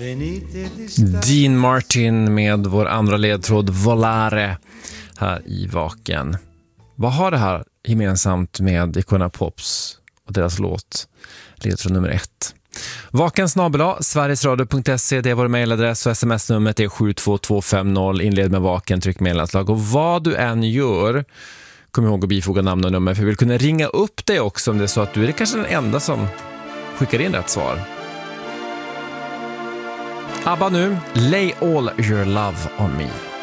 Dean Martin med vår andra ledtråd Volare här i Vaken. Vad har det här gemensamt med Icona Pops och deras låt ledtråd nummer 1? Vaken@, sverigesradio.se, det är vår mejladress och sms-numret är 72250, inled med Vaken, tryck medlemslag. Och vad du än gör, kom ihåg att bifoga namn och nummer, för vi vill kunna ringa upp dig också om det är så att du är kanske den enda som skickar in rätt svar. ABBA nu, Lay All Your Love On Me.